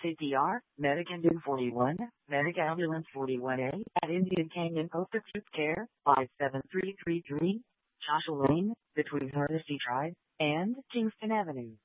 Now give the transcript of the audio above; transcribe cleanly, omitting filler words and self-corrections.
CPR, Medic Engine 41, Medic Ambulance 41A, at Indian Canyon Post-Acute Care, 57333, Joshua Lane, between Hardesty Drive and Kingston Avenue.